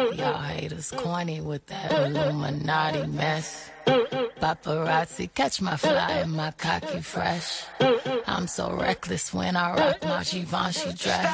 Y'all haters corny with that Illuminati mess. Paparazzi catch my fly and my cocky fresh. I'm so reckless when I rock my Givenchy dress.